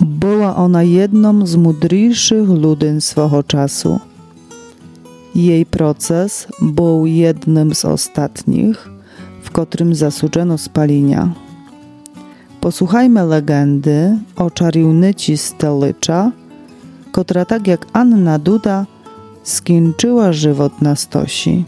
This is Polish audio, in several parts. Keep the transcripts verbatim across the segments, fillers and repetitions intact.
Była ona jedną z mądrzejszych ludyn swego czasu. Jej proces był jednym z ostatnich, w którym zasłużono spalenia. Posłuchajmy legendy o czarownicy z Telycza, która tak jak Anna Duda skończyła żywot na stosi.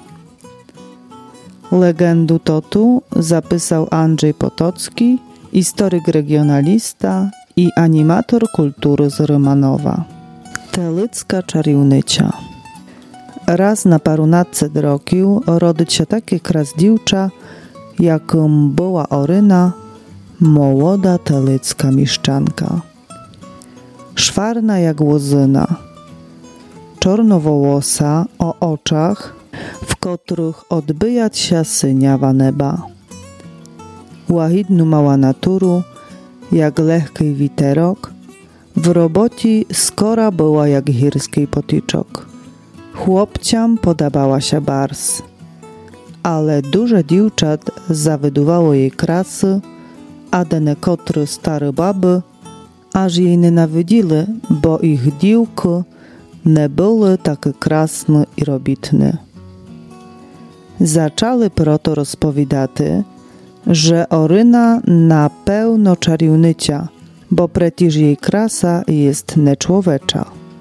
Legendu totu zapisał Andrzej Potocki, historyk regionalista i animator kultury z Romanowa. Telicka czarownica. Raz na parunadset rokił rodzić się takie kras dziewcza, jaką była Oryna, młoda telicka mieszczanka. Szwarna jak łozyna, czarnowołosa o oczach, w których odbijać się syniawa neba. Łahidnu mała naturu, jak lehkej witerok, w roboci skora była jak górski potyczok. Chłopciam podobała się bars, ale duże dziewczat zawydowało jej krasy, a denekotry stare baby aż jej nienawidzili, bo ich dziewki nie były takie krasne i robitne. Zaczęli proto rozpowiadaty, że Oryna na pełno czarownica, bo przecież jej krasa jest nieczłowecza.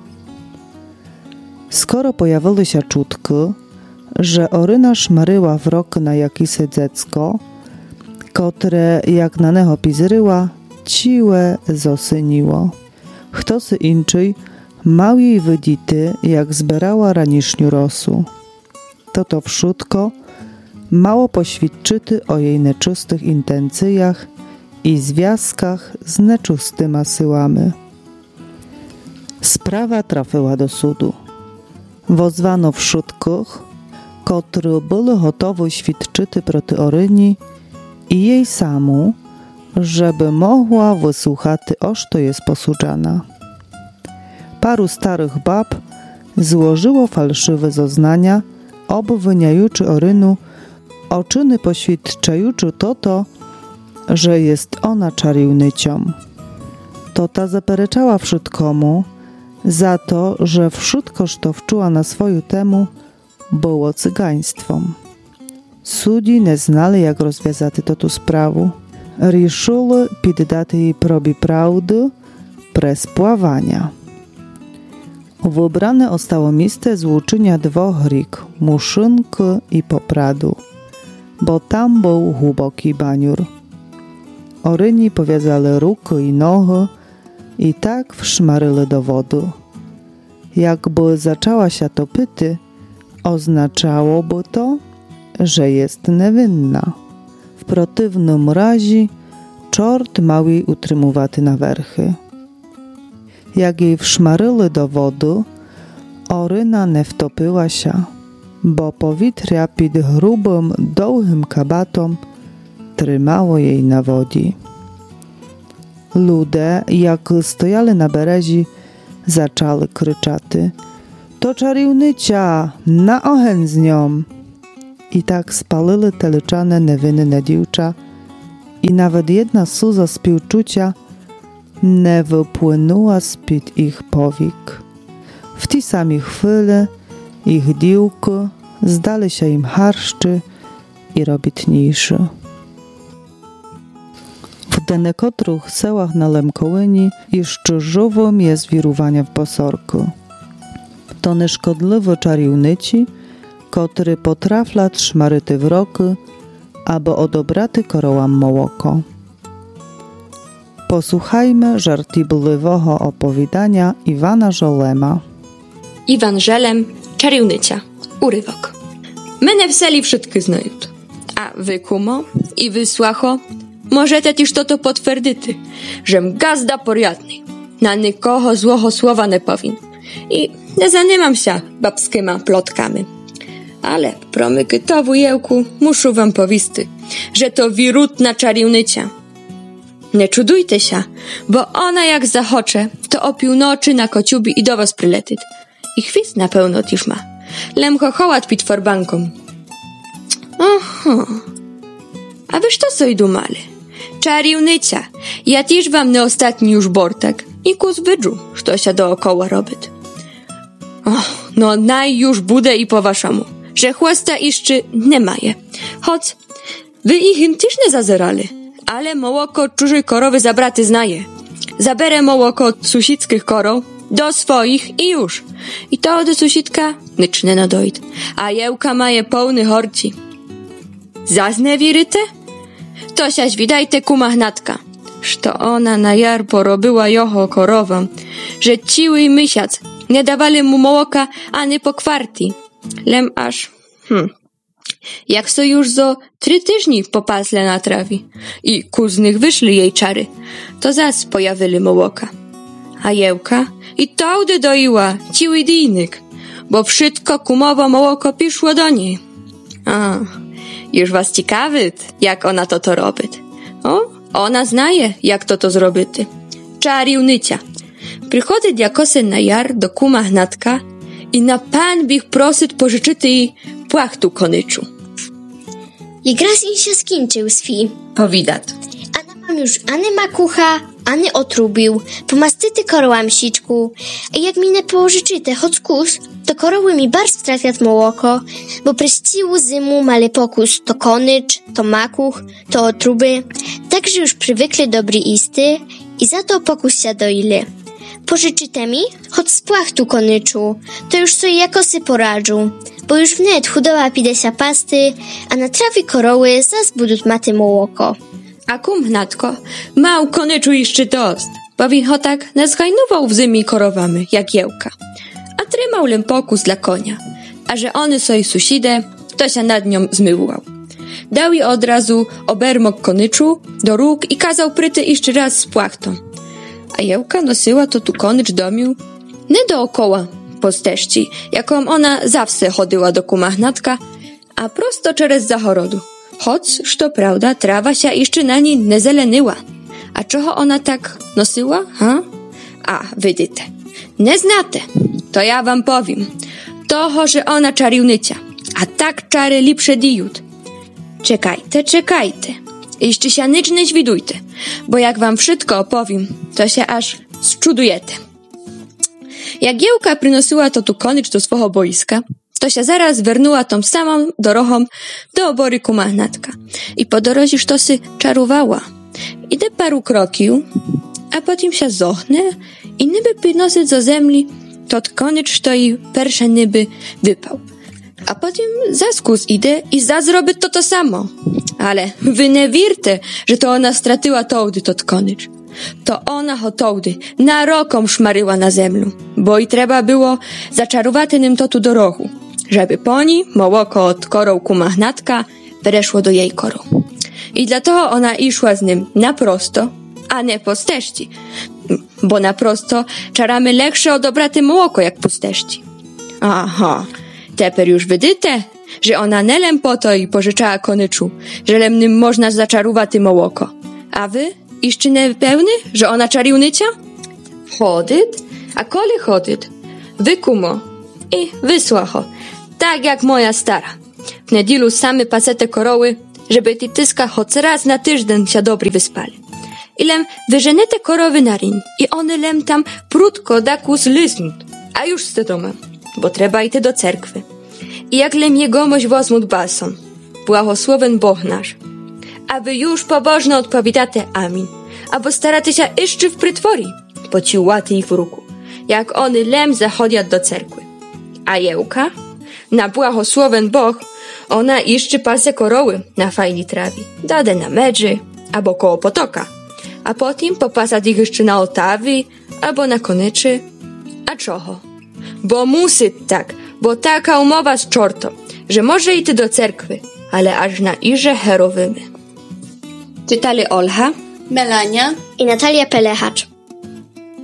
Skoro pojawiły się czutki, że Oryna szmaryła w rok na jakieś dziecko, które jak na niego pizryła, ciłe zosyniło. Ktoś inczyj mał jej widzity, jak zbierała raniszniu rosu. To to wszystko mało poświadczyty o jej nieczystych intencjach i związkach z nieczystyma syłami. Sprawa trafiła do sudu. Wozwano wszystkich, którzy byli gotowi świadczyć proti Oryni i jej samu, żeby mogła wysłuchać, oż to jest posłudzana. Paru starych bab złożyło fałszywe zeznania, obwiniajući Orynu o czyny poświadczające to to, że jest ona czarownicą. To ta zapereczała wszystkomu za to, że wszystko, co wczuła na swoją temu, było cygaństwem. Sudzi nie znali, jak rozwiązać to tu sprawę. Riszyli poddać jej próbie prawdy przez pławania. Wybrane ostało miejsce złuczenia dwóch rik, Muszynki i Popradu, bo tam był głęboki baniur. Oryni powiązali ruki i nogi i tak wszmaryli do wody. Jakby zaczęła się topić, oznaczałoby to, że jest niewinna. W przeciwnym razie czort miał jej utrzymywać na werchy. Jak jej wszmaryli do wody, Oryna nie wtopiła się, bo powietrze pod grubym, długim kabatom trzymało jej na wodzie. Ludzie, jak stojali na berezi, zaczęli krzyczeć: to czarownica, na ogień z nią! I tak spalili telyczane niewinne dziewcza i nawet jedna suza współczucia nie wypłynęła spod ich powiek. W tej samej chwili ich dziewki zdali się im harszczy i robitniejsze. W denekotrych sełach na Lemkołyni jeszcze żywym jest wirowanie w posorku. To nieszkodliwe czarownicy, które potrafią szmaryć wroki, aby odebrać korołam mołoko. Posłuchajmy żartobliwego opowiadania Iwana Żolema. Iwan Żelem, czarownica, urywok. Mnie w seli wszystkie znają. A wy, kumo, i wy, słacho, możecie też to to potwierdzić, żem gazda porядny, na nikogo złego słowa nie powin. I nie zanimam się babskima plotkami. Ale promyky to, wujełku, muszę wam powisty, że to wirutna czarownica. Nie czudujcie się, bo ona jak zachocze, to o północy na kociubi i do was przyletyć. I chwist na pełno też ma. Lemko hoład pід forbanką. Oho. A wyż to sobie dumali? Czariwnycia, ja też wam na ostatni już bortek i kus wydżu, što się dookoła robić. Och, no naj już bude i po waszemu, że chłosta jeszcze nie maje. Choć wy ich im też nie zazerali, ale mołoko czużej korowy zabraty znaje. Zaberę mołoko od susickich korów do swoich i już. I to od susitka nicz nie nadojdzie, a jełka maje pełny horci. Zazne wiryte? To siać widajte kumahnatka, što ona na jar porobyła joho korowom, że ciły i mysiac nie dawali mu mołoka ani po kwarti. Lem aż, hm, jak so już zo trzy tyżni popasle na trawi i ku z nich wyszli jej czary, to zas pojawili mołoka. A jełka i tołdy doiła ciły dyjnyk, bo wszystko kumowo mołoko piszło do niej. A, już was ciekawyt, jak ona to to robić. O, ona znaje, jak to to zrobić. Czariwnycia. Przychodzi jakosy na jar do kumahnatka i na pan bych prosyć pożyczyć jej płachtu konyczu. Jak raz im się skończył swi. Powidat. A na pan już ani makucha, ani otrubił, pomastyty korołam siczku, a jak mi nie pożyczyte choć kus, to koroły mi bardzo straciat mołoko, bo przez ciłu zymu mali pokus to konycz, to makuch, to otruby, także już przywykli dobry isty i za to pokus się doili. Pożyczyte mi, choć z płachtu konyczu, to już sobie jakosy poradżu, bo już wnet chudowa pidesia pasty, a na trawi koroły zas budut maty mołoko. A kumhnatko mał konyczu jeszcze dost, bo win ho tak nazhajnował w zymi korowamy, jak jełka. A trzymał lem pokus dla konia, a że one soj susidę, to się nad nią zmyłał. Dał jej od razu obermok konyczu do róg i kazał pryty jeszcze raz z płachtą. A jełka nosiła to tu konycz domił, nie dookoła po steżci, jaką ona zawsze chodziła do kumahnatka, a prosto przez zachorodu. Choć, što prawda, trawa się jeszcze na niej nie zeleniła. A czego ona tak nosiła, ha? A, widzicie, nie znate, to ja wam powiem. Toho, że ona czariwnycia, a tak czary lepsze dijut. Czekajte, czekajte, jeszcze się nic nie zwidujte, bo jak wam wszystko opowiem, to się aż zczudujete. Jak jełka przynosiła to tu konycz do swego boiska, to się zaraz wernuła tą samą drogą do obory kumahnatka i po dorozie sztosy czarowała. Idę paru krokił, a potem się zochne i niby przynosить do zemli tot konycz, to i persze niby wypał. A potem zaskus idę i zazrobić to to samo. Ale wy nie wierte, że to ona stratyła tołdy tot konycz. To ona ho tołdy na rokom szmaryła na zemlu, bo i trzeba było zaczarowatynym to tu do rochu, żeby po niej mołoko od korą kumahnatka przeszło do jej korą. I dlatego ona išła z nim na prosto, a nie po steżci, bo na prosto czaramy lepsze od obraty mołoko jak po steżci. Aha, teper już widyte, że ona nelem po to i pożyczała konyczu, że lemnym można zaczarowaty mołoko. A wy? Jeszcze nie pełny, że ona czariwnycia? Chodyt? A koli chodyt? Wykumo i wysłacho, tak jak moja stara. W niedzielu same pasete koroły, żeby ty tyska choć raz na tydzień się dobry wyspali. Ilem wyżenete korowy na ryń i one lem tam prudko dakus lysnut, a już z domem, bo trzeba iść do cerkwy. I jak lem jegomość wozmut basom, błogosławen Boh nasz. A wy już pobożno odpowiadate amin, albo staracie się jeszcze w prytwori, bo ci łaty ich w ruku, jak one lem zachodzą do cerkwy. A jełka? Na błogosławen Boh, ona jeszcze pase koroły na fajni trawi, dade na medży, albo koło potoka, a potem popasać ich jeszcze na otawi, albo na konyczy. A czoho? Bo musi tak, bo taka umowa z czortą, że może iść do cerkwy, ale aż na irze herowymy. Czytali Olha, Melania i Natalia Pelechacz.